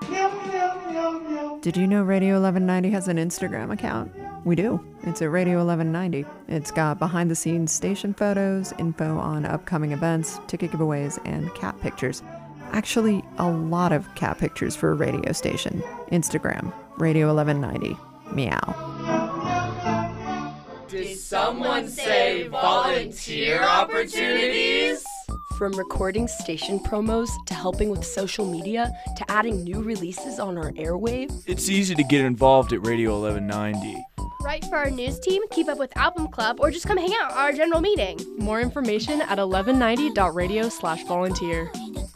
Did you know Radio 1190 has an Instagram account? We do. It's at Radio 1190. It's got behind-the-scenes station photos, info on upcoming events, ticket giveaways, and cat pictures. Actually, a lot of cat pictures for a radio station. Instagram, Radio 1190. Meow. Did someone say volunteer opportunities? From recording station promos to helping with social media to adding new releases on our airwave. It's easy to get involved at Radio 1190. Write for our news team, keep up with Album Club, or just come hang out at our general meeting. More information at 1190.radio/volunteer.